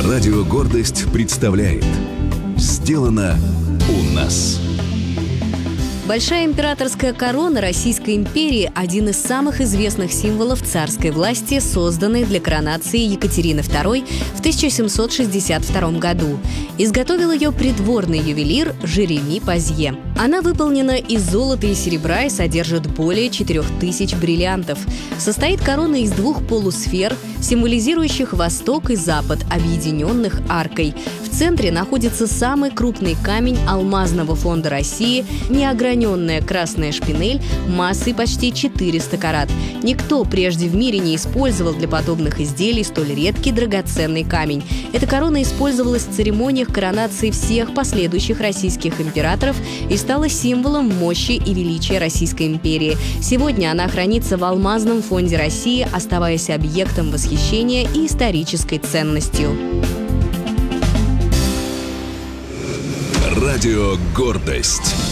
Радио «Гордость» представляет «Сделано у нас». Большая императорская корона Российской империи – один из самых известных символов царской власти, созданной для коронации Екатерины II в 1762 году. Изготовил ее придворный ювелир Жереми Пазье. Она выполнена из золота и серебра и содержит более 4000 бриллиантов. Состоит корона из двух полусфер, символизирующих Восток и Запад, объединенных аркой. В центре находится самый крупный камень алмазного фонда России – неограненная красная шпинель массой почти 400 карат. Никто прежде в мире не использовал для подобных изделий столь редкий драгоценный камень. Эта корона использовалась в церемониях коронации всех последующих российских императоров и стала символом мощи и величия Российской империи. Сегодня она хранится в Алмазном фонде России, оставаясь объектом восхищения и исторической ценностью. Радио «Гордость».